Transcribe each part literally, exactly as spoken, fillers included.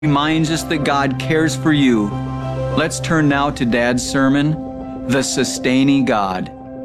reminds us that God cares for you. Let's turn now to Dad's sermon, The Sustaining God.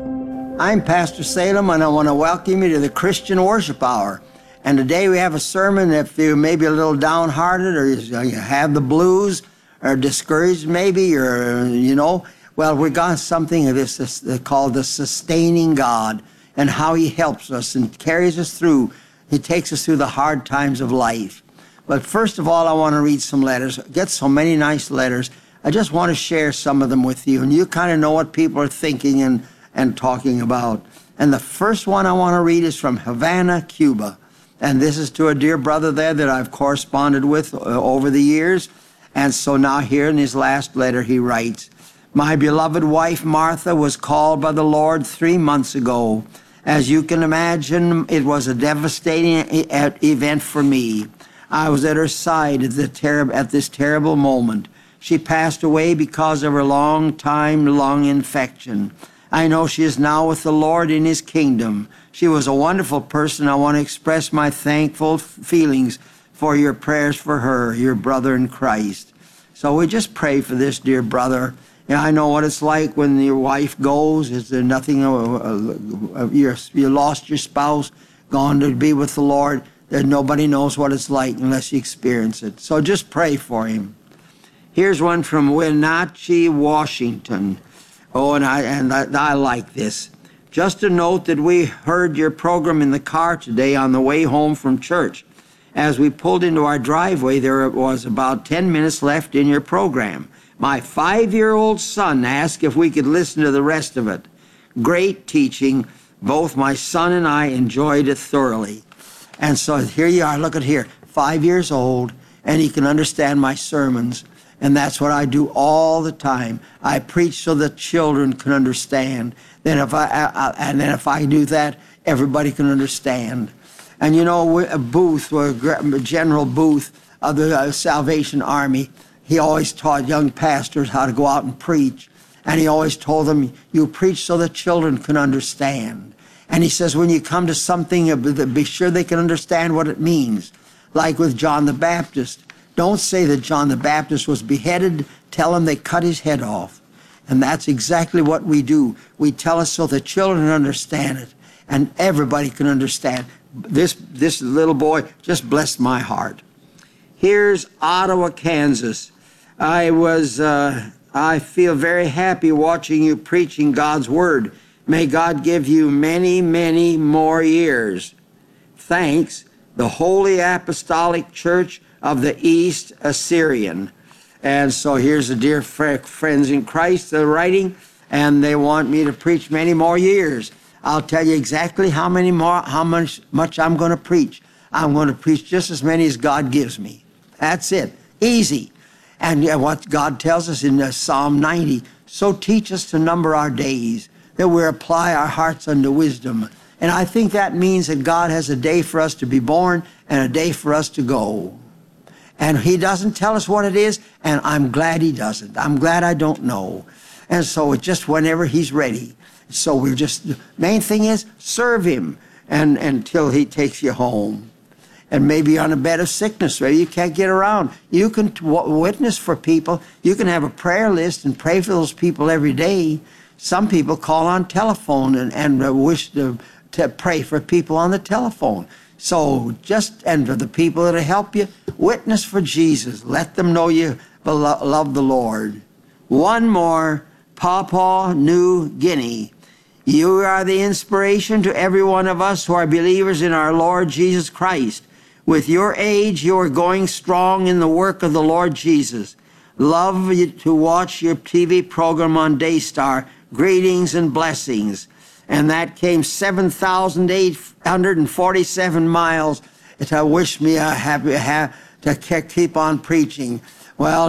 I'm Pastor Salem, and I want to welcome you to the Christian Worship Hour. And today we have a sermon. If you're maybe a little downhearted, or you have the blues, or discouraged maybe, or, you know, well, we got something of this, this called the Sustaining God, and how He helps us and carries us through. He takes us through the hard times of life. But first of all, I want to read some letters. I get so many nice letters. I just want to share some of them with you, and you kind of know what people are thinking and, and talking about. And the first one I want to read is from Havana, Cuba. And this is to a dear brother there that I've corresponded with uh, over the years. And so now here in his last letter he writes, "My beloved wife Martha was called by the Lord three months ago. As you can imagine, it was a devastating e- event for me. I was at her side at, the ter- at this terrible moment. She passed away because of her long-time lung infection. I know she is now with the Lord in His kingdom. She was a wonderful person. I want to express my thankful feelings for your prayers for her, your brother in Christ." So we just pray for this dear brother. Yeah, I know what it's like when your wife goes. Is there nothing, uh, uh, you're, you lost your spouse, gone to be with the Lord. That nobody knows what it's like unless you experience it. So just pray for him. Here's one from Wenatchee, Washington. Oh, and I and I, I like this. "Just a note that we heard your program in the car today on the way home from church. As we pulled into our driveway, there was about ten minutes left in your program. My five-year-old son asked if we could listen to the rest of it. Great teaching. Both my son and I enjoyed it thoroughly." And so here you are, look at here, five years old, and he can understand my sermons. And that's what I do all the time. I preach so that children can understand. Then if I, I and then if I do that, everybody can understand. And you know, Booth, General Booth of the Salvation Army, he always taught young pastors how to go out and preach. And he always told them, you preach so that children can understand. And he says, when you come to something, be sure they can understand what it means. Like with John the Baptist. Don't say that John the Baptist was beheaded. Tell them they cut his head off. And that's exactly what we do. We tell us so the children understand it. And everybody can understand. This, this little boy just blessed my heart. Here's Ottawa, Kansas. I was, uh, I feel very happy watching you preaching God's Word. May God give you many, many more years. Thanks, the Holy Apostolic Church of the East Assyrian. And so here's the dear fr- friends in Christ they're writing, and they want me to preach many more years. I'll tell you exactly how many more, how much, much I'm going to preach. I'm going to preach just as many as God gives me. That's it. Easy. And what God tells us in Psalm ninety, so teach us to number our days, that we apply our hearts unto wisdom. And I think that means that God has a day for us to be born and a day for us to go. And He doesn't tell us what it is, and I'm glad He doesn't. I'm glad I don't know. And so it's just whenever He's ready. So we're just, the main thing is serve Him and until He takes you home. And maybe on a bed of sickness where you can't get around. You can w- witness for people. You can have a prayer list and pray for those people every day. Some people call on telephone and, and uh, wish to, to pray for people on the telephone. So just, and for the people that help you, witness for Jesus. Let them know you belo- love the Lord. One more, Papua New Guinea. You are the inspiration to every one of us who are believers in our Lord Jesus Christ. With your age, you are going strong in the work of the Lord Jesus. Love to watch your T V program on Daystar. Greetings and blessings. And that came seven thousand eight hundred forty-seven miles to wish me a happy, ha, to keep on preaching. Well,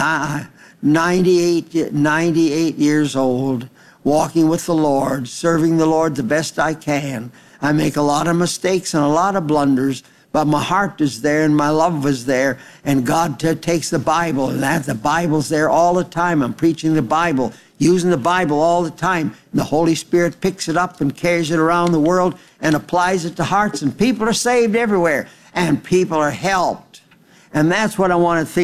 ninety-eight, ninety-eight years old, walking with the Lord, serving the Lord the best I can. I make a lot of mistakes and a lot of blunders, but my heart is there and my love was there, and God t- takes the Bible, and that the Bible's there all the time. I'm preaching the Bible, using the Bible all the time. And the Holy Spirit picks it up and carries it around the world and applies it to hearts, and people are saved everywhere, and people are helped. And that's what I want to think.